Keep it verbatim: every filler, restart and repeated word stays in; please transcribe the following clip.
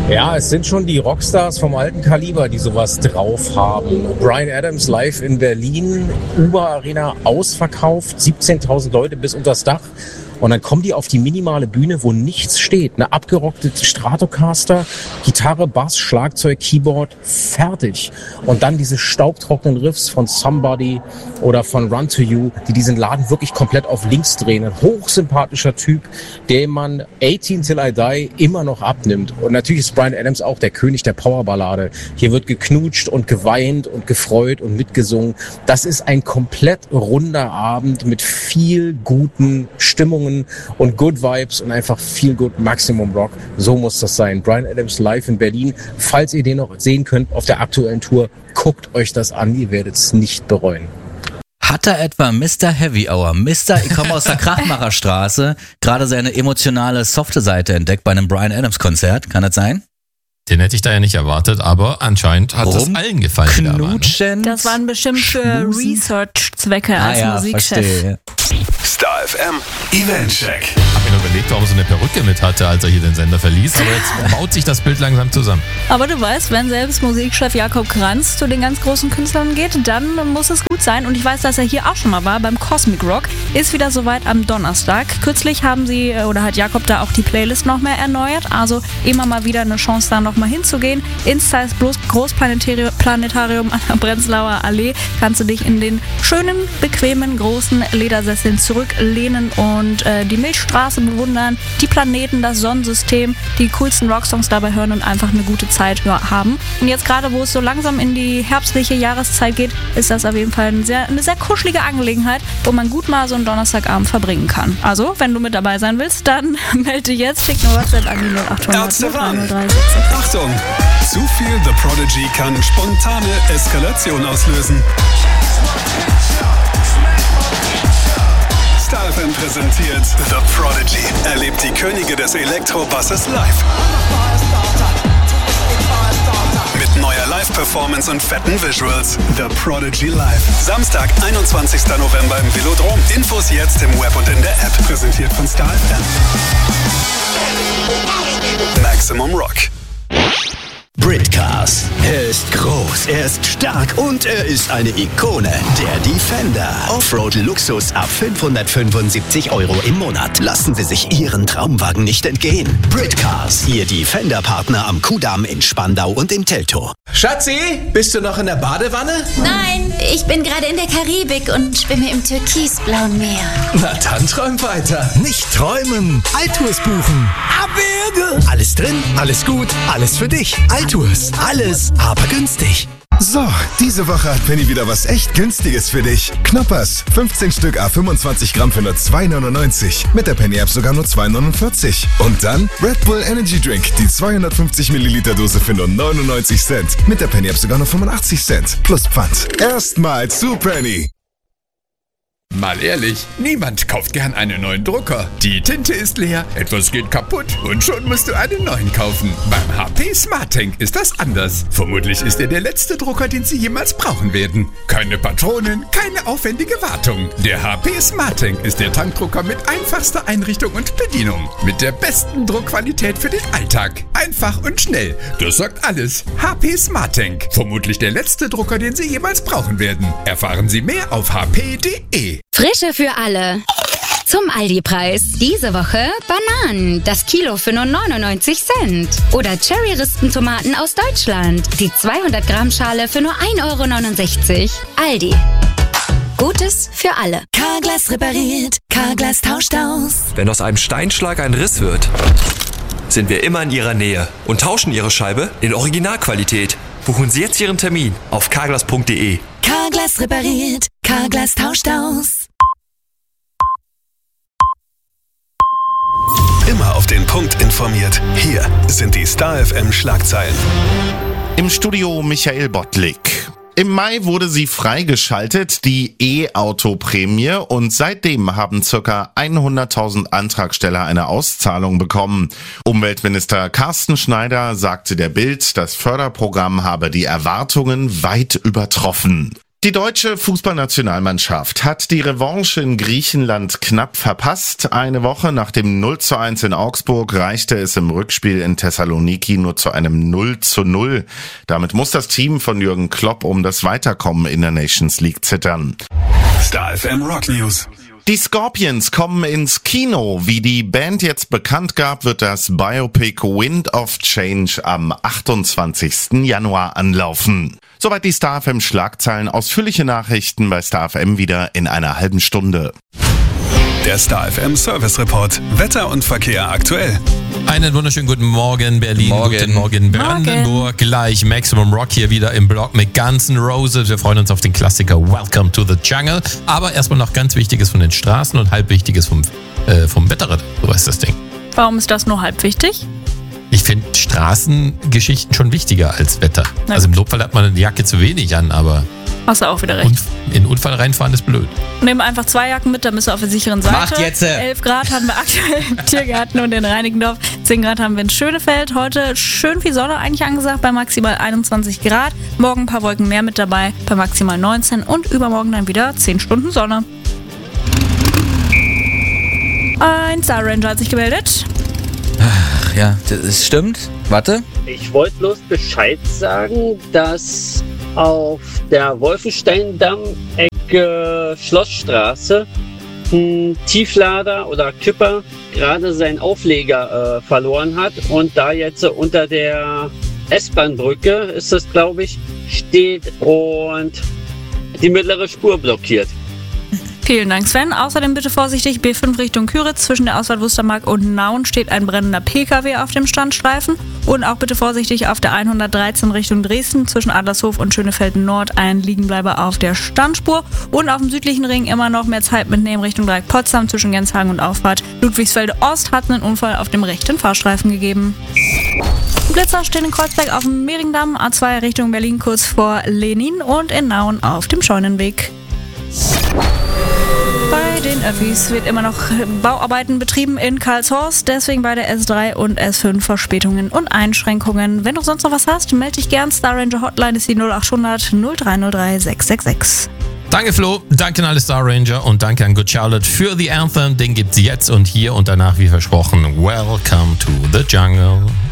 Ja, es sind schon die Rockstars vom alten Kaliber, die sowas drauf haben. Bryan Adams live in Berlin, Uber Arena ausverkauft, siebzehntausend Leute bis unters Dach. Und dann kommen die auf die minimale Bühne, wo nichts steht. Eine abgerockte Stratocaster, Gitarre, Bass, Schlagzeug, Keyboard, fertig. Und dann diese staubtrockenen Riffs von Somebody oder von Run to You, die diesen Laden wirklich komplett auf links drehen. Ein hochsympathischer Typ, dem man achtzehn Till I Die immer noch abnimmt. Und natürlich ist Bryan Adams auch der König der Powerballade. Hier wird geknutscht und geweint und gefreut und mitgesungen. Das ist ein komplett runder Abend mit viel guten Stimmungen und Good Vibes und einfach viel Good Maximum Rock. So muss das sein. Bryan Adams live in Berlin. Falls ihr den noch sehen könnt auf der aktuellen Tour, guckt euch das an. Ihr werdet es nicht bereuen. Hat er etwa Mister Heavy Hour, Mister Ich komme aus der Krachmacherstraße, gerade seine emotionale, softe Seite entdeckt bei einem Bryan Adams Konzert? Kann das sein? Den hätte ich da ja nicht erwartet, aber anscheinend hat Warum? das allen gefallen. Knutschen. Das waren bestimmt für Research-Zwecke ah, als ja, Musikchef. Verstehe. Star F M Eventcheck. Ich habe mir nur überlegt, warum er so eine Perücke mit hatte, als er hier den Sender verließ. Aber jetzt baut sich das Bild langsam zusammen. Aber du weißt, wenn selbst Musikchef Jakob Kranz zu den ganz großen Künstlern geht, dann muss es gut sein. Und ich weiß, dass er hier auch schon mal war beim Cosmic Rock. Ist wieder soweit am Donnerstag. Kürzlich haben sie, oder hat Jakob da auch die Playlist noch mehr erneuert. Also immer mal wieder eine Chance, da noch mal hinzugehen. Ins Zeiss Großplanetarium an der Prenzlauer Allee kannst du dich in den schönen, bequemen, großen Ledersesseln zurücklehnen und äh, die Milchstraße bewundern, die Planeten, das Sonnensystem, die coolsten Rocksongs dabei hören und einfach eine gute Zeit ja, haben. Und jetzt gerade, wo es so langsam in die herbstliche Jahreszeit geht, ist das auf jeden Fall eine sehr, eine sehr kuschelige Angelegenheit, wo man gut mal so einen Donnerstagabend verbringen kann. Also, wenn du mit dabei sein willst, dann melde dich jetzt, schick eine WhatsApp an die null acht hundert null drei sechs sechs. Achtung! Zu viel The Prodigy kann spontane Eskalation auslösen. Star F M präsentiert The Prodigy. Erlebt die Könige des Elektrobasses live. Mit neuer Live-Performance und fetten Visuals. The Prodigy Live. Samstag, einundzwanzigster November im Velodrom. Infos jetzt im Web und in der App. Präsentiert von Star F M. Maximum Rock. Britcars. Er ist groß, er ist stark und er ist eine Ikone. Der Defender. Offroad-Luxus ab fünfhundertfünfundsiebzig Euro im Monat. Lassen Sie sich Ihren Traumwagen nicht entgehen. Britcars. Ihr Defender-Partner am Kudamm in Spandau und in Teltow. Schatzi, bist du noch in der Badewanne? Nein, ich bin gerade in der Karibik und schwimme im türkisblauen Meer. Na dann träum weiter. Nicht träumen. Altours buchen. Abwürge. Alles drin, alles gut, alles für dich. Altours. Alles, aber günstig. So, diese Woche hat Penny wieder was echt Günstiges für dich. Knoppers, fünfzehn Stück à fünfundzwanzig Gramm für nur zwei neunundneunzig. Mit der Penny-App sogar nur zwei neunundvierzig. Und dann Red Bull Energy Drink, die zweihundertfünfzig Milliliter Dose für nur neunundneunzig Cent. Mit der Penny-App sogar nur fünfundachtzig Cent. Plus Pfand. Erstmal zu Penny. Mal ehrlich, niemand kauft gern einen neuen Drucker. Die Tinte ist leer, etwas geht kaputt und schon musst du einen neuen kaufen. Beim H P SmartTank ist das anders. Vermutlich ist er der letzte Drucker, den Sie jemals brauchen werden. Keine Patronen, keine aufwendige Wartung. Der H P SmartTank ist der Tankdrucker mit einfachster Einrichtung und Bedienung. Mit der besten Druckqualität für den Alltag. Einfach und schnell. Das sagt alles. H P SmartTank. Vermutlich der letzte Drucker, den Sie jemals brauchen werden. Erfahren Sie mehr auf h p punkt d e. Frische für alle. Zum Aldi-Preis. Diese Woche Bananen. Das Kilo für nur neunundneunzig Cent. Oder Cherry-Rispentomaten aus Deutschland. Die zweihundert Gramm Schale für nur ein Euro neunundsechzig. Aldi. Gutes für alle. Carglass repariert. Carglass tauscht aus. Wenn aus einem Steinschlag ein Riss wird, sind wir immer in Ihrer Nähe und tauschen Ihre Scheibe in Originalqualität. Buchen Sie jetzt Ihren Termin auf carglass punkt d e. Carglass repariert. Carglass tauscht aus. Immer auf den Punkt informiert. Hier sind die Star F M Schlagzeilen. Im Studio Michael Bottlik. Im Mai wurde sie freigeschaltet, die E-Auto-Prämie, und seitdem haben ca. hunderttausend Antragsteller eine Auszahlung bekommen. Umweltminister Carsten Schneider sagte der Bild, das Förderprogramm habe die Erwartungen weit übertroffen. Die deutsche Fußballnationalmannschaft hat die Revanche in Griechenland knapp verpasst. Eine Woche nach dem null zu eins in Augsburg reichte es im Rückspiel in Thessaloniki nur zu einem null zu null. Damit muss das Team von Jürgen Klopp um das Weiterkommen in der Nations League zittern. Star F M Rock News. Die Scorpions kommen ins Kino. Wie die Band jetzt bekannt gab, wird das Biopic Wind of Change am achtundzwanzigsten Januar anlaufen. Soweit die Star F M Schlagzeilen. Ausführliche Nachrichten bei Star F M wieder in einer halben Stunde. Der Star F M Service Report. Wetter und Verkehr aktuell. Einen wunderschönen guten Morgen, Berlin. Morgen. Guten Morgen, Brandenburg. Gleich Maximum Rock hier wieder im Block mit Guns N' Roses. Wir freuen uns auf den Klassiker Welcome to the Jungle. Aber erstmal noch ganz Wichtiges von den Straßen und halb Wichtiges vom, äh, vom Wetterradar. So ist das Ding. Warum ist das nur halb wichtig? Ich finde Straßengeschichten schon wichtiger als Wetter. Ja. Also im Notfall hat man eine Jacke zu wenig an, aber Hast du auch wieder recht. Unf- in Unfall reinfahren ist blöd. Nehmen einfach zwei Jacken mit, dann bist du auf der sicheren Seite. Macht jetzt! elf Grad haben wir aktuell im Tiergarten und in Reinickendorf. zehn Grad haben wir in Schönefeld. Heute schön viel Sonne eigentlich angesagt bei maximal einundzwanzig Grad. Morgen ein paar Wolken mehr mit dabei bei maximal neunzehn und übermorgen dann wieder zehn Stunden Sonne. Ein Star Ranger hat sich gemeldet. Ach ja, das stimmt. Warte. Ich wollte bloß Bescheid sagen, dass auf der Wolfenstein-Damm-Ecke Schlossstraße ein Tieflader oder Kipper gerade seinen Aufleger äh, verloren hat und da jetzt äh, unter der S-Bahn-Brücke, ist das glaube ich, steht und die mittlere Spur blockiert. Vielen Dank, Sven. Außerdem bitte vorsichtig, B fünf Richtung Küritz. Zwischen der Ausfahrt Wustermark und Nauen steht ein brennender P K W auf dem Standstreifen. Und auch bitte vorsichtig auf der hundertdreizehn Richtung Dresden. Zwischen Adlershof und Schönefeld Nord ein Liegenbleiber auf der Standspur. Und auf dem südlichen Ring immer noch mehr Zeit mitnehmen Richtung Dreieck Potsdam. Zwischen Genshagen und Auffahrt Ludwigsfelde Ost hat einen Unfall auf dem rechten Fahrstreifen gegeben. Blitzer stehen in Kreuzberg auf dem Mehringdamm, A zwei Richtung Berlin kurz vor Lenin und in Nauen auf dem Scheunenweg. Bei den Öffis wird immer noch Bauarbeiten betrieben in Karlshorst, deswegen bei der S drei und S fünf Verspätungen und Einschränkungen. Wenn du sonst noch was hast, melde dich gern. Star Ranger Hotline ist die null achthundert null drei null drei sechs sechs sechs. Danke Flo, danke an alle Star Ranger und danke an Good Charlotte für The Anthem. Den gibt's jetzt und hier und danach wie versprochen. Welcome to the Jungle.